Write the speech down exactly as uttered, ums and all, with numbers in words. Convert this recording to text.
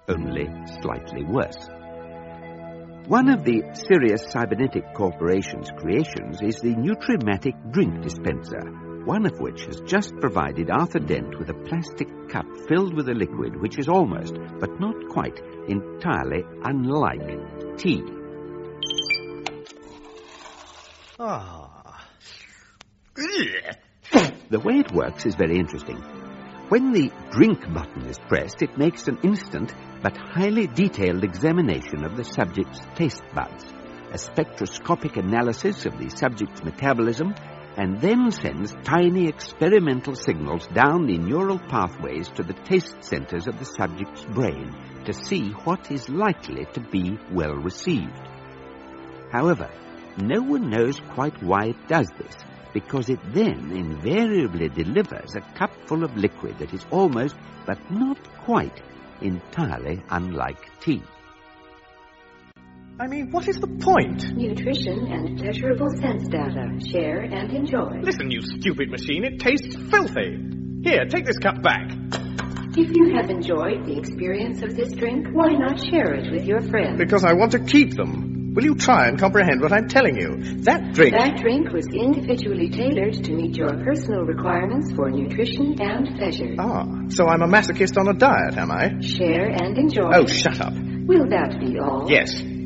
only slightly worse. One of the Sirius Cybernetic Corporation's creations is the Nutrimatic drink dispenser, one of which has just provided Arthur Dent with a plastic cup filled with a liquid which is almost, but not quite, entirely unlike tea. Ah. The way it works is very interesting. When the drink button is pressed, it makes an instant but highly detailed examination of the subject's taste buds, a spectroscopic analysis of the subject's metabolism, and then sends tiny experimental signals down the neural pathways to the taste centers of the subject's brain to see what is likely to be well received. However, no one knows quite why it does this, because it then invariably delivers a cup full of liquid that is almost, but not quite, entirely unlike tea. I mean, what is the point? Nutrition and pleasurable sense data. Share and enjoy. Listen, you stupid machine, it tastes filthy. Here, take this cup back. If you have enjoyed the experience of this drink, why not share it with your friends? Because I want to keep them. Will you try and comprehend what I'm telling you? That drink... That drink was individually tailored to meet your personal requirements for nutrition and pleasure. Ah, so I'm a masochist on a diet, am I? Share and enjoy. Oh, shut up. Will that be all? Yes.